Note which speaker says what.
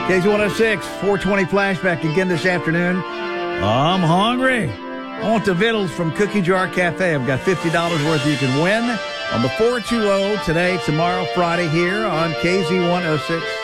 Speaker 1: KZ106, 420 flashback again this afternoon. I'm hungry. I want the vittles from Cookie Jar Cafe. I've got $50 worth you can win on the 420 today, tomorrow, Friday here on KZ106.